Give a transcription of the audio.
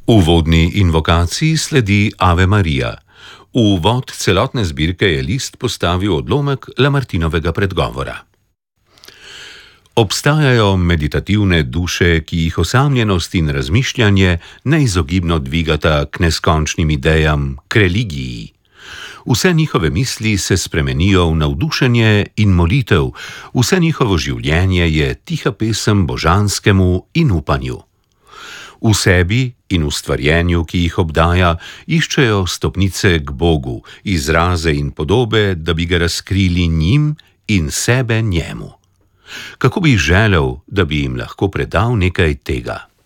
Uvodni invokaciji sledi Ave Maria. V uvod celotne zbirke je List postavil odlomek Lamartinovega predgovora. Obstajajo meditativne duše, ki jih osamljenost in razmišljanje neizogibno dvigata k neskončnim idejam, k religiji. Vse njihove misli se spremenijo v navdušenje in molitev, vse njihovo življenje je tiha pesem božanskemu in upanju. V sebi in v stvarjenju, ki jih obdaja, iščejo stopnice k Bogu, izraze in podobe, da bi ga razkrili njim in sebe njemu. Kako bi želel, da bi jim lahko predal nekaj tega?